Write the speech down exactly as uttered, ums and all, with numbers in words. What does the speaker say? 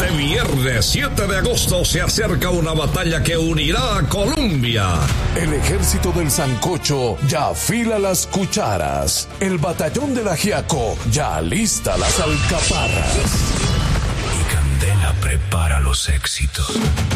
Este viernes siete de agosto se acerca una batalla que unirá a Colombia. El ejército del sancocho ya afila las cucharas. El batallón del ajiaco ya alista las alcaparras. Y Candela prepara los éxitos.